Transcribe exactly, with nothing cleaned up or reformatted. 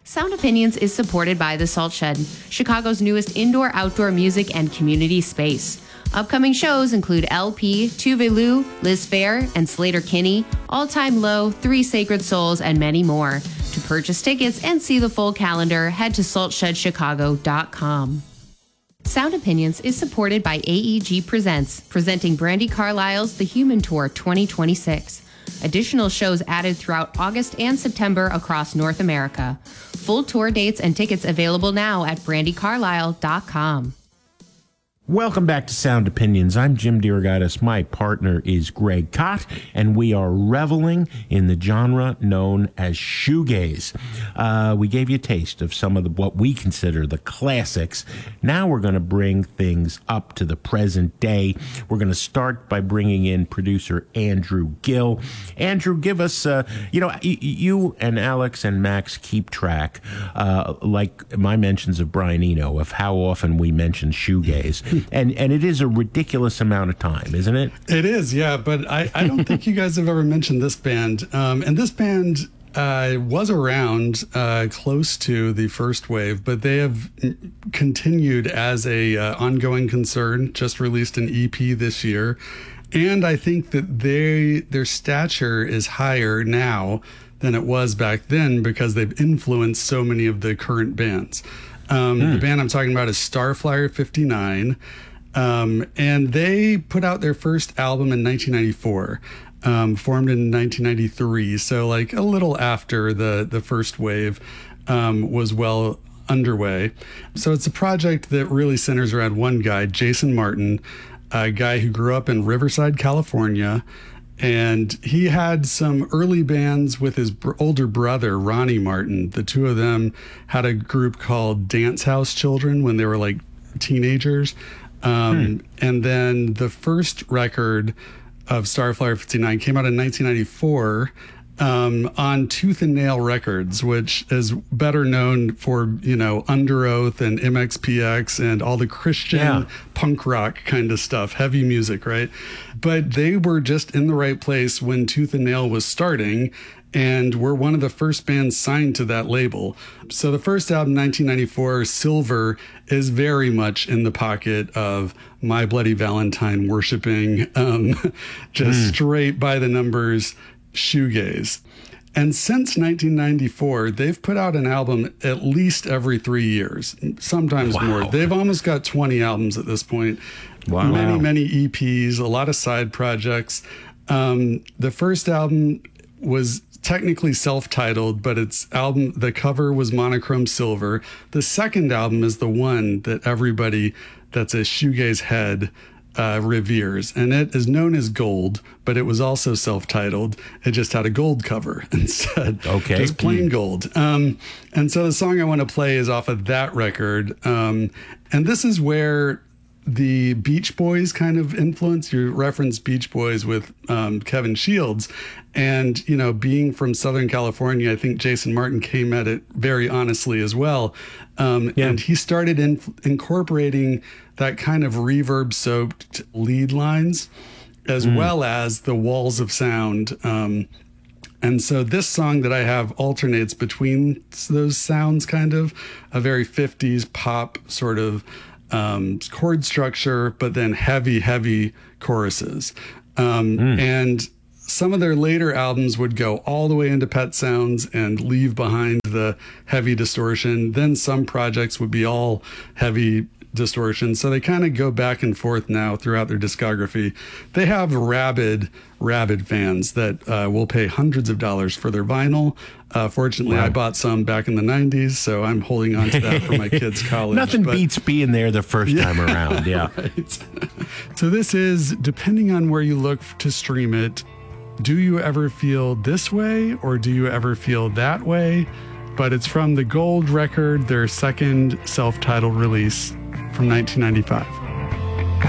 Sound Opinions is supported by The Salt Shed, Chicago's newest indoor-outdoor music and community space. Upcoming shows include L P, Tuve Lu, Liz Fair, and Slater Kinney, All Time Low, Three Sacred Souls, and many more. To purchase tickets and see the full calendar, head to salt shed chicago dot com. Sound Opinions is supported by A E G Presents, presenting Brandi Carlile's The Human Tour twenty twenty-six. Additional shows added throughout August and September across North America. Full tour dates and tickets available now at brandi carlile dot com. Welcome back to Sound Opinions. I'm Jim DeRogatis. My partner is Greg Kot, and we are reveling in the genre known as shoegaze. Uh, we gave you a taste of some of the, what we consider the classics. Now we're going to bring things up to the present day. We're going to start by bringing in producer Andrew Gill. Andrew, give us, uh, you know, y- you and Alex and Max keep track, uh, like my mentions of Brian Eno, of how often we mention shoegaze. And and it is a ridiculous amount of time, isn't it? It is, yeah. But I, I don't think you guys have ever mentioned this band. Um, and this band uh, was around uh, close to the first wave, but they have continued as a uh, ongoing concern. Just released an E P this year, and I think that they their stature is higher now than it was back then because they've influenced so many of the current bands. Um, mm. The band I'm talking about is Starflyer fifty-nine, um, and they put out their first album in nineteen ninety-four, um, formed in nineteen ninety-three, so like a little after the, the first wave um, was well underway. So it's a project that really centers around one guy, Jason Martin, a guy who grew up in Riverside, California. And he had some early bands with his br- older brother, Ronnie Martin. The two of them had a group called Dance House Children when they were like teenagers. Um, hmm. And then the first record of Starflyer fifty-nine came out in nineteen ninety-four um, on Tooth and Nail Records, which is better known for, you know, Under Oath and M X P X and all the Christian yeah. punk rock kind of stuff, heavy music, right? But they were just in the right place when Tooth and Nail was starting, and were one of the first bands signed to that label. So the first album, nineteen ninety-four, Silver, is very much in the pocket of My Bloody Valentine worshiping, um, just mm. straight by the numbers shoegaze. And since nineteen ninety-four, they've put out an album at least every three years, sometimes wow. more. They've almost got twenty albums at this point. Wow. Many, many E Ps, a lot of side projects. Um, the first album was technically self-titled, but its album, the cover was monochrome silver. The second album is the one that everybody that's a shoegaze head Uh, reveres, and it is known as Gold, but it was also self-titled. It just had a gold cover instead. Okay. Just plain gold. Um, and so the song I want to play is off of that record. Um, and this is where the Beach Boys kind of influence. You referenced Beach Boys with um, Kevin Shields. And, you know, being from Southern California, I think Jason Martin came at it very honestly as well. Um, yeah. And he started in, incorporating that kind of reverb-soaked lead lines, as mm. well as the walls of sound. Um, and so this song that I have alternates between those sounds, kind of a very fifties pop sort of um, chord structure, but then heavy, heavy choruses. Um, mm. And some of their later albums would go all the way into Pet Sounds and leave behind the heavy distortion. Then some projects would be all heavy distortion. So they kind of go back and forth now throughout their discography. They have rabid, rabid fans that uh, will pay hundreds of dollars for their vinyl. Uh, fortunately, wow. I bought some back in the nineties, so I'm holding on to that for my kids' college. Nothing but, beats being there the first yeah, time around. Yeah. Right. So this is, depending on where you look to stream it, do you ever feel this way or do you ever feel that way? But it's from the Gold record, their second self-titled release from nineteen ninety-five.